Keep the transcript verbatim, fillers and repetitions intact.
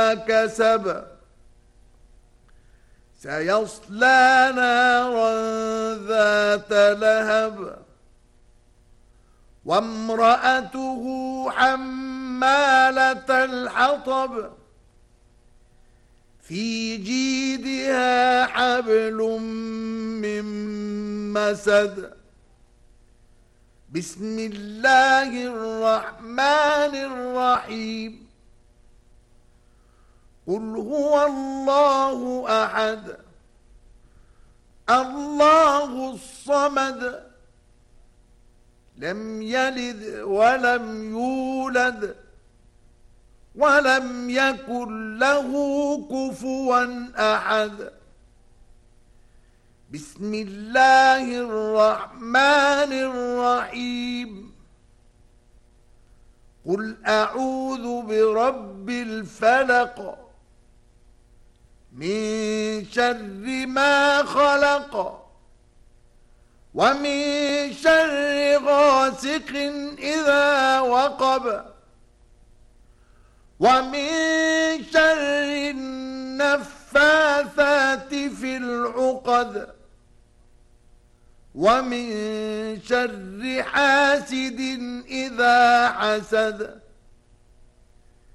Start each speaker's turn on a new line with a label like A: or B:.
A: ما كسب سيصلى نارا ذات لهب وامرأته حمالة الحطب في جيدها حبل من مسد بسم الله الرحمن الرحيم قل هو الله أحد الله الصمد لم يلد ولم يولد ولم يكن له كفوا أحد بسم الله الرحمن الرحيم قل أعوذ برب الفلق من شر ما خلق ومن شر غاسق إذا وقب ومن شر النفاثات في العقد ومن شر حاسد إذا حسد